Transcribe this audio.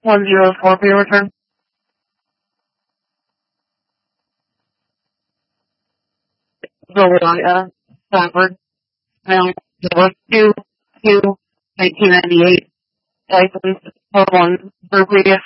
104 for your return. Zolia, Stafford, Male, 2, 1998, license, 1, Berkeley,